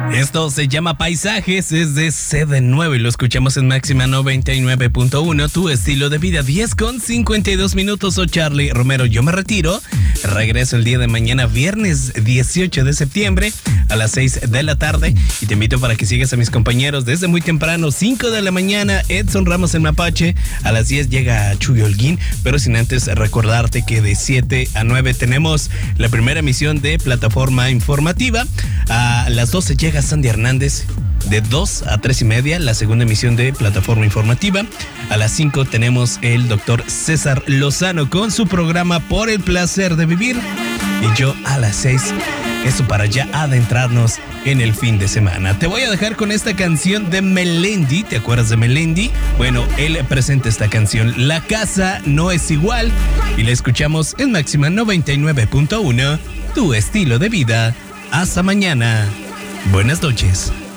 Esto se llama Paisajes, es de CD9 y lo escuchamos en Máxima 99.1, tu estilo de vida, 10:52. Soy Charlie Romero, yo me retiro, regreso el día de mañana, viernes 18 de septiembre a las 6 de la tarde y te invito para que sigas a mis compañeros desde muy temprano, 5 de la mañana, Edson Ramos en Mapache, a las 10 llega Chuy Holguín, pero sin antes recordarte que de 7 a 9 tenemos la primera emisión de Plataforma Informativa, a las 12 llega Sandy Hernández, de 2 a 3 y media, la segunda emisión de Plataforma Informativa. A las 5 tenemos el doctor César Lozano con su programa Por el Placer de Vivir. Y yo a las 6, eso para ya adentrarnos en el fin de semana. Te voy a dejar con esta canción de Melendi. ¿Te acuerdas de Melendi? Bueno, él presenta esta canción, La Casa No Es Igual, y la escuchamos en Máxima 99.1, tu estilo de vida. Hasta mañana. Buenas noches.